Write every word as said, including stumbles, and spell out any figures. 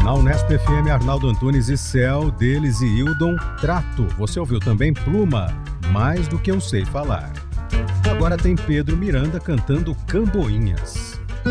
Na Unesp F M, Arnaldo Antunes e Céu, Deles e Hildon, Trato. Você ouviu também Pluma, Mais do que eu sei falar. Agora tem Pedro Miranda cantando Camboinhas.